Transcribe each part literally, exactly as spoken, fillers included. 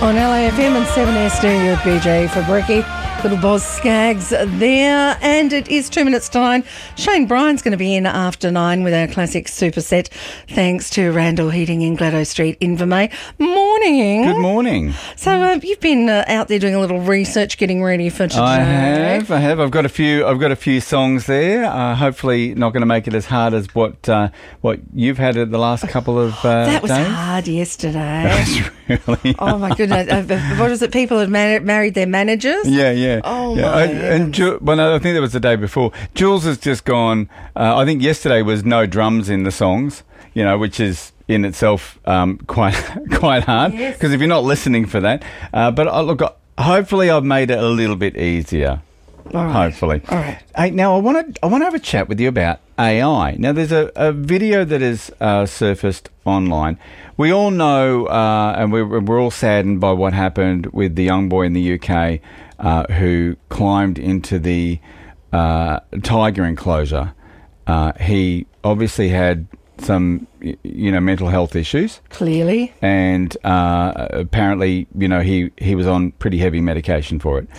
On L A F M and seven S Stereo with B J Fabricki. Little Boz Skaggs there. And it is two minutes to nine. Shane Bryan's going to be in after nine with our classic superset. Thanks to Randall Heating in Gladdo Street, Invermay. Morning. Good morning. So uh, you've been uh, out there doing a little research, getting ready for today. I have. I have. I've got a few. I've got a few songs there. Uh, hopefully, not going to make it as hard as what uh, what you've had at the last couple of uh, That was days. hard yesterday. That's really. Oh my goodness! Uh, what is it? People had man- married their managers. Yeah, yeah. Oh yeah. my I, and Ju- well, no, I think that was the day before. Jules has just gone. Uh, I think yesterday was no drums in the songs. You know, which is in itself um, quite quite hard because Yes. if you're not listening for that. Uh, but uh, look, hopefully I've made it a little bit easier. All right. Hopefully. All right. Hey, now I want to I want to have a chat with you about A I. Now, there's a, a video that has uh, surfaced online. We all know, uh, and we're, we're all saddened by what happened with the young boy in the U K uh, who climbed into the uh, tiger enclosure. Uh, he obviously had some, y- you know, mental health issues. Clearly. And uh, apparently, you know, he, he was on pretty heavy medication for it.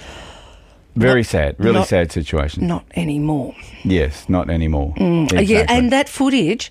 Very Not- sad, really not- sad situation. Not anymore. Yes, not anymore. Uh, Yeah, Exactly. and that footage,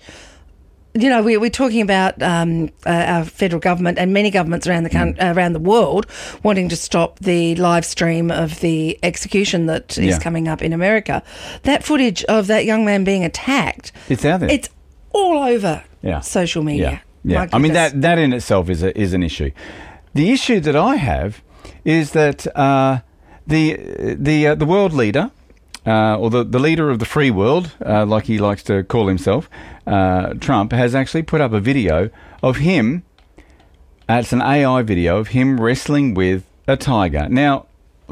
you know, we, we're talking about um, uh, our federal government and many governments around the coun- uh, around the world wanting to stop the live stream of the execution that is Yeah. coming up in America. That footage of that young man being attacked, It's out there. it's all over Yeah. social media. Yeah, My yeah. I mean, goodness. that that in itself is a, is an issue. The issue that I have is that uh, the the uh, the world leader, uh, or the, the leader of the free world, uh, like he likes to call himself, uh, Trump, has actually put up a video of him. Uh, it's an A I video of him wrestling with a tiger. Now,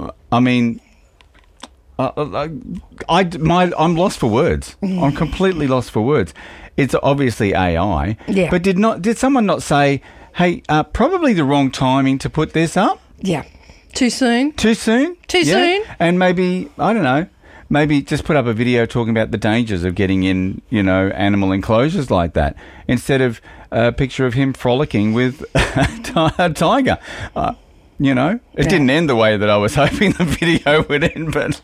I mean, uh, uh, I my I'm lost for words. I'm completely lost for words. It's obviously A I. Yeah. But did not did someone not say, hey, uh, probably the wrong timing to put this up? Yeah. Too soon? Too soon? Too soon? And maybe, I don't know, maybe just put up a video talking about the dangers of getting in, you know, animal enclosures like that, instead of a picture of him frolicking with a ti- a tiger. Uh, you know, it Yeah. didn't end the way that I was hoping the video would end, but...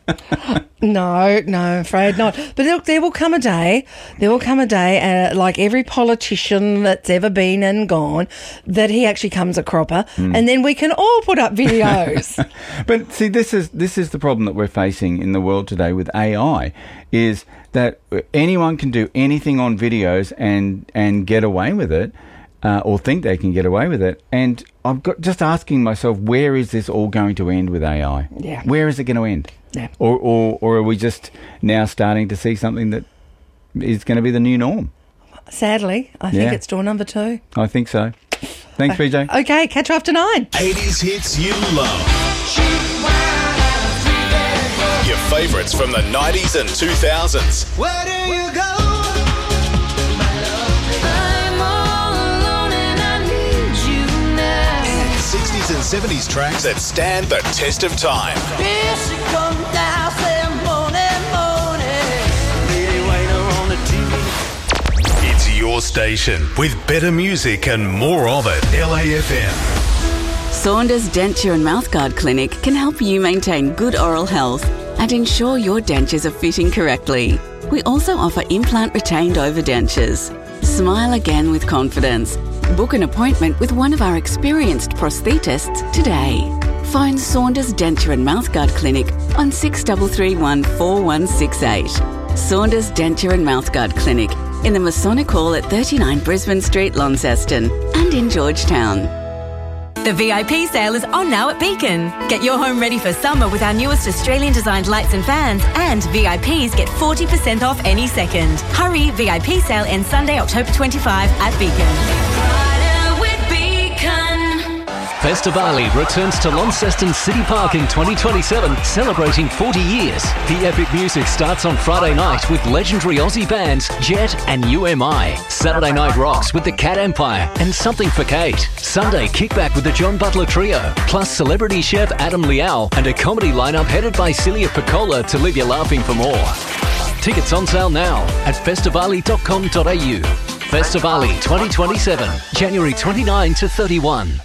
No, no, I'm afraid not. But look, there will come a day, there will come a day, uh, like every politician that's ever been and gone, that he actually comes a cropper, Hmm. and then we can all put up videos. But see, this is this is the problem that we're facing in the world today with A I, is that anyone can do anything on videos and and get away with it, uh, or think they can get away with it. And I've got just asking myself, where is this all going to end with A I? Yeah. Where is it going to end? Yeah. Or, or or are we just now starting to see something that is going to be the new norm? Sadly, I think Yeah. it's door number two. I think so. Thanks, B J. Okay, catch you after nine. eighties hits you love. Your favourites from the nineties and two thousands. Where do you go? I'm all alone and I need you now. sixties and seventies tracks that stand the test of time. Here she come down, say morning, morning. Lady waiter on the T V. It's your station with better music and more of it. L A F M. Saunders Denture and Mouthguard Clinic can help you maintain good oral health and ensure your dentures are fitting correctly. We also offer implant retained overdentures. Smile again with confidence. Book an appointment with one of our experienced prosthetists today. Phone Saunders Denture and Mouthguard Clinic on six three three one, four one six eight. Saunders Denture and Mouthguard Clinic in the Masonic Hall at thirty-nine Brisbane Street, Launceston, and in Georgetown. The V I P sale is on now at Beacon. Get your home ready for summer with our newest Australian designed lights and fans, and V I Ps get forty percent off any second. Hurry, V I P sale ends Sunday, October twenty-fifth at Beacon. Rider with Beacon. Festivali returns to Launceston City Park in twenty twenty-seven, celebrating forty years. The epic music starts on Friday night with legendary Aussie bands Jet and U M I. Saturday night rocks with the Cat Empire and Something for Kate. Sunday kickback with the John Butler Trio, plus celebrity chef Adam Liao and a comedy lineup headed by Celia Piccola to leave you laughing for more. Tickets on sale now at festivali dot com dot a u. Festivali twenty twenty-seven, January twenty-ninth to thirty-first.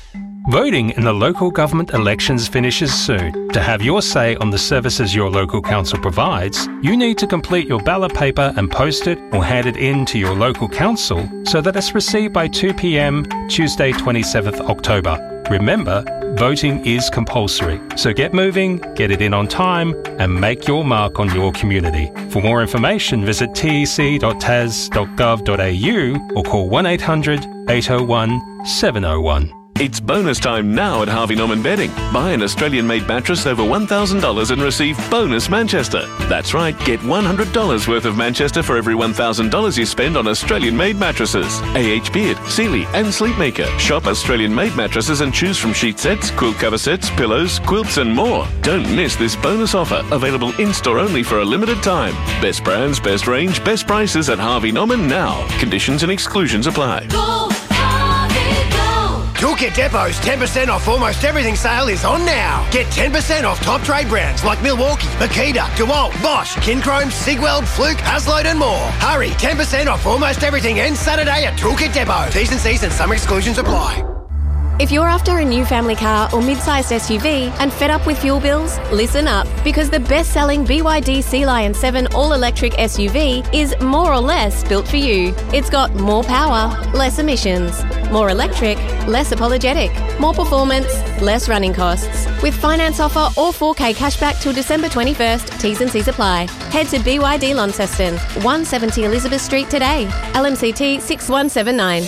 Voting in the local government elections finishes soon. To have your say on the services your local council provides, you need to complete your ballot paper and post it or hand it in to your local council so that it's received by two p m Tuesday twenty-seventh October. Remember, voting is compulsory, so get moving, get it in on time and make your mark on your community. For more information, visit t e c dot t a s dot gov dot a u or call one eight hundred eight oh one seven oh one. It's bonus time now at Harvey Norman Bedding. Buy an Australian-made mattress over one thousand dollars and receive bonus Manchester. That's right, get one hundred dollars worth of Manchester for every one thousand dollars you spend on Australian-made mattresses. A H Beard, Sealy and Sleepmaker. Shop Australian-made mattresses and choose from sheet sets, quilt cover sets, pillows, quilts and more. Don't miss this bonus offer, available in-store only for a limited time. Best brands, best range, best prices at Harvey Norman now. Conditions and exclusions apply. Go, Harvey, go. Toolkit Depot's ten percent off almost everything sale is on now. Get ten percent off top trade brands like Milwaukee, Makita, DeWalt, Bosch, Kinchrome, Sigweld, Fluke, Hasload and more. Hurry, ten percent off almost everything ends Saturday at Toolkit Depot. T's and C's and some exclusions apply. If you're after a new family car or mid-sized S U V and fed up with fuel bills, listen up, because the best-selling B Y D Sea Lion seven all-electric S U V is more or less built for you. It's got more power, less emissions, more electric, less apologetic, more performance, less running costs. With finance offer or four K cashback till December twenty-first, T's and C's apply. Head to B Y D Launceston, one seventy Elizabeth Street today. L M C T six one seven nine.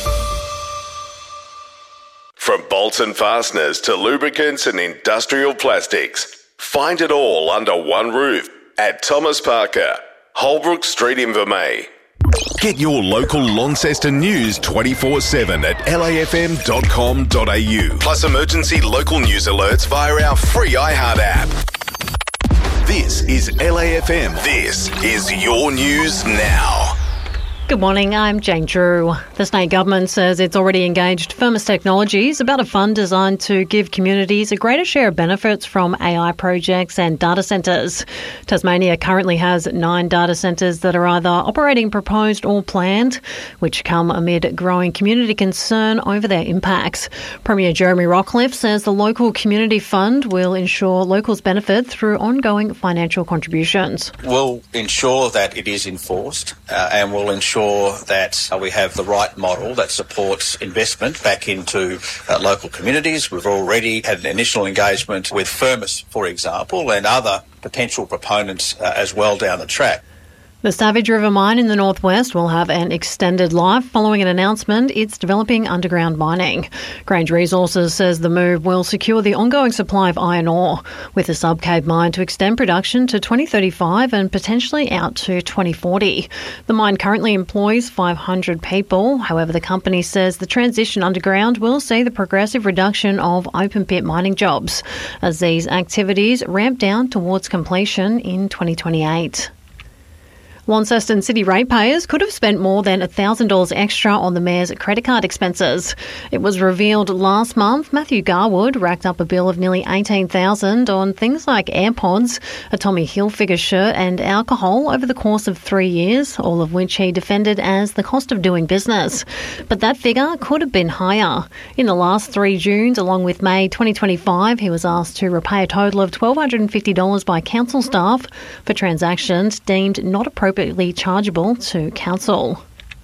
From bolts and fasteners to lubricants and industrial plastics, find it all under one roof at Thomas Parker, Holbrook Street in Vermey. Get your local Launceston news twenty-four seven at L A F M dot com dot a u. Plus emergency local news alerts via our free iHeart app. This is L A F M. This is your news now. Good morning, I'm Jane Drew. The state government says it's already engaged Firmus Technologies about a fund designed to give communities a greater share of benefits from A I projects and data centres. Tasmania currently has nine data centres that are either operating, proposed or planned, which come amid growing community concern over their impacts. Premier Jeremy Rockliff says the local community fund will ensure locals benefit through ongoing financial contributions. We'll ensure that it is enforced uh, and we'll ensure that uh, we have the right model that supports investment back into uh, local communities. We've already had an initial engagement with Firmus, for example, and other potential proponents uh, as well down the track. The Savage River mine in the northwest will have an extended life following an announcement it's developing underground mining. Grange Resources says the move will secure the ongoing supply of iron ore, with the Subcave mine to extend production to twenty thirty-five and potentially out to twenty forty. The mine currently employs five hundred people. However, the company says the transition underground will see the progressive reduction of open pit mining jobs as these activities ramp down towards completion in twenty twenty-eight. Launceston City ratepayers could have spent more than one thousand dollars extra on the Mayor's credit card expenses. It was revealed last month Matthew Garwood racked up a bill of nearly eighteen thousand dollars on things like AirPods, a Tommy Hilfiger shirt and alcohol over the course of three years, all of which he defended as the cost of doing business. But that figure could have been higher. In the last three Junes, along with May twenty twenty-five, he was asked to repay a total of one thousand two hundred fifty dollars by council staff for transactions deemed not appropriate chargeable to council.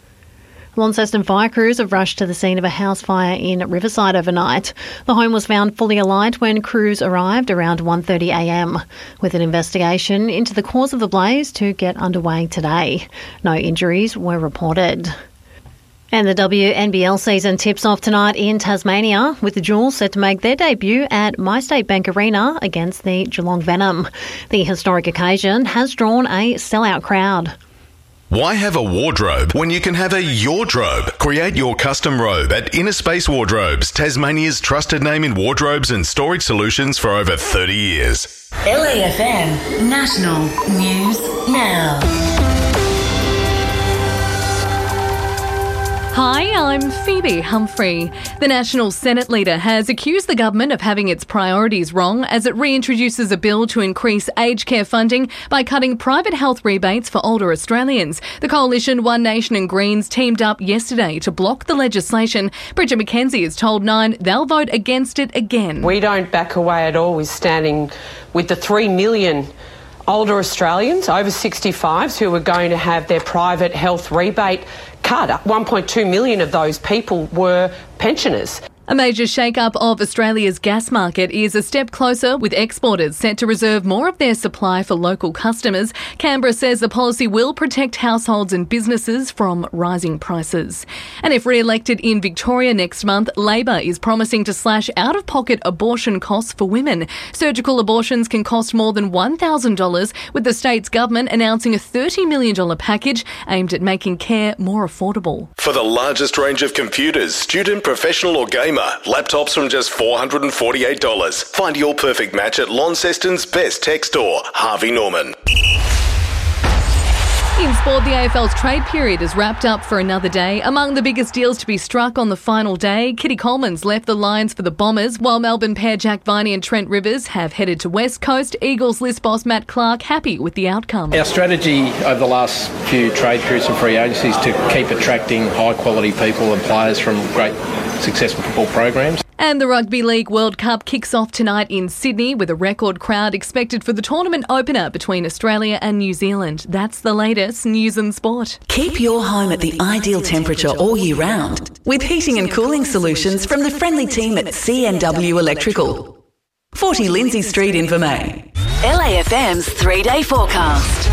Launceston fire crews have rushed to the scene of a house fire in Riverside overnight. The home was found fully alight when crews arrived around one thirty a m, with an investigation into the cause of the blaze to get underway today. No injuries were reported. And the W N B L season tips off tonight in Tasmania, with the Jewels set to make their debut at MyState Bank Arena against the Geelong Venom. The historic occasion has drawn a sellout crowd. Why have a wardrobe when you can have a Yordrobe? Create your custom robe at Inner Space Wardrobes, Tasmania's trusted name in wardrobes and storage solutions for over thirty years. L A F M National News Now. Hi, I'm Phoebe Humphrey. The National Senate leader has accused the government of having its priorities wrong as it reintroduces a bill to increase aged care funding by cutting private health rebates for older Australians. The coalition One Nation and Greens teamed up yesterday to block the legislation. Bridget McKenzie has told Nine they'll vote against it again. We don't back away at all with standing with the three million older Australians over sixty-fives who are going to have their private health rebate cut. one point two million of those people were pensioners. A major shake-up of Australia's gas market is a step closer, with exporters set to reserve more of their supply for local customers. Canberra says the policy will protect households and businesses from rising prices. And if re-elected in Victoria next month, Labor is promising to slash out-of-pocket abortion costs for women. Surgical abortions can cost more than one thousand dollars, with the state's government announcing a thirty million dollars package aimed at making care more affordable. For the largest range of computers, student, professional or gamer, laptops from just four hundred forty-eight dollars. Find your perfect match at Launceston's best tech store, Harvey Norman. In sport, the A F L's trade period is wrapped up for another day. Among the biggest deals to be struck on the final day, Kitty Coleman's left the Lions for the Bombers, while Melbourne pair Jack Viney and Trent Rivers have headed to West Coast. Eagles list boss Matt Clark happy with the outcome. Our strategy over the last few trade periods and free agencies is to keep attracting high-quality people and players from great, successful football programs. And the Rugby League World Cup kicks off tonight in Sydney with a record crowd expected for the tournament opener between Australia and New Zealand. That's the latest news and sport. Keep your home at the ideal temperature all year round with heating and cooling solutions from the friendly team at C N W Electrical. forty Lindsay Street, Invermay. L A F M's three-day forecast.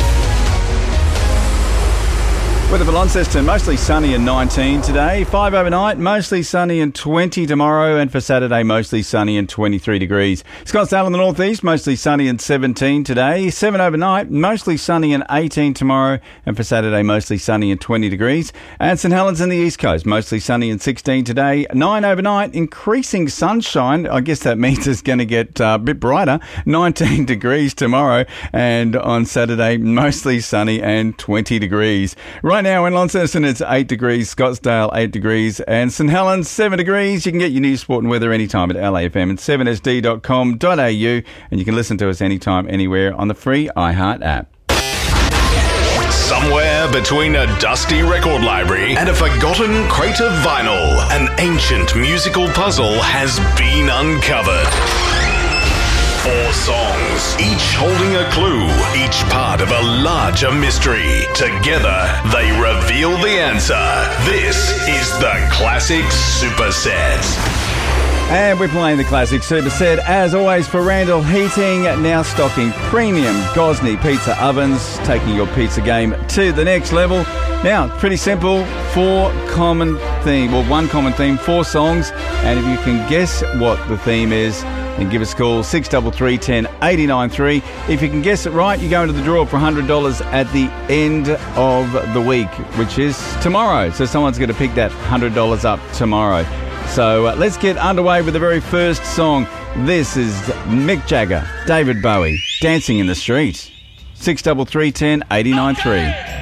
Weather for Launceston, mostly sunny and nineteen today. five overnight, mostly sunny and twenty tomorrow. And for Saturday, mostly sunny and twenty-three degrees. Scottsdale in the northeast, mostly sunny and seventeen today. seven overnight, mostly sunny and eighteen tomorrow. And for Saturday, mostly sunny and twenty degrees. And St Helens in the east coast, mostly sunny and sixteen today. nine overnight, increasing sunshine. I guess that means it's going to get uh, a bit brighter. nineteen degrees tomorrow. And on Saturday, mostly sunny and twenty degrees. Right now in Launceston, it's eight degrees, Scottsdale eight degrees, and St Helens seven degrees. You can get your news, sport and weather anytime at L A F M and seven S D dot com dot A U, and you can listen to us anytime, anywhere on the free iHeart app. Somewhere between a dusty record library and a forgotten crate of vinyl, an ancient musical puzzle has been uncovered. Four songs, each holding a clue, each part of a larger mystery. Together, they reveal the answer. This is the Classic Superset. And we're playing the Classic Superset, as always, for Randall Heating, now stocking premium Gosney pizza ovens, taking your pizza game to the next level. Now, pretty simple, four common theme, well, one common theme, four songs, and if you can guess what the theme is, then give us a call, six three three, one zero, eight nine three. If you can guess it right, you go into the draw for one hundred dollars at the end of the week, which is tomorrow. So someone's going to pick that one hundred dollars up tomorrow. So uh, let's get underway with the very first song. This is Mick Jagger, David Bowie, Dancing in the Street. six three three, one zero, eight nine three.